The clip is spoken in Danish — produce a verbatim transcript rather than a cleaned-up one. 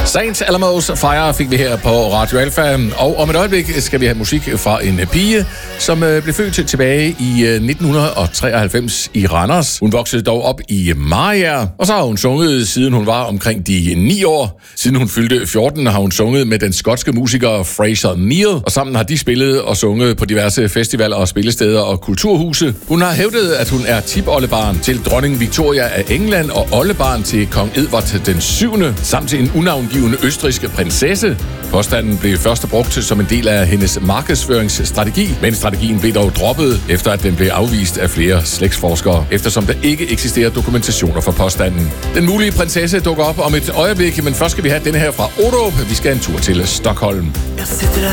Saint Alamos Fire fik vi her på Radio Alfa, og om et øjeblik skal vi have musik fra en pige, som blev født tilbage i nitten treoghalvfems i Randers. Hun voksede dog op i Mariager, og så har hun sunget, siden hun var omkring de ni år. Siden hun fyldte fjorten, har hun sunget med den skotske musiker Fraser Neal, og sammen har de spillet og sunget på diverse festivaler og spillesteder og kulturhuse. Hun har hævdet, at hun er tipoldebarn til dronning Victoria af England og oldebarn til kong Edvard den syvende, samt til en unavngivende østrigske prinsesse. Påstanden blev først brugt som en del af hendes markedsføringsstrategi, men strategien blev dog droppet, efter at den blev afvist af flere slægtsforskere, eftersom der ikke eksisterer dokumentationer for påstanden. Den mulige prinsesse dukker op om et øjeblik, men først skal vi have denne her fra Orup. Vi skal en tur til Stockholm.